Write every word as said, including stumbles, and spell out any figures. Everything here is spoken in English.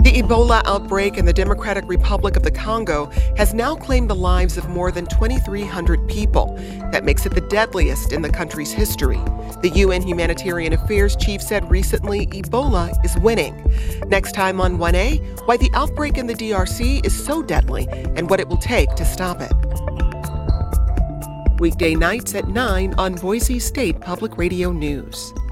The Ebola outbreak in the Democratic Republic of the Congo has now claimed the lives of more than twenty-three hundred people. That makes it the deadliest in the country's history. The U N Humanitarian Affairs chief said recently Ebola is winning. Next time on one A, why the outbreak in the D R C is so deadly and what it will take to stop it. Weekday nights at nine on Boise State Public Radio News.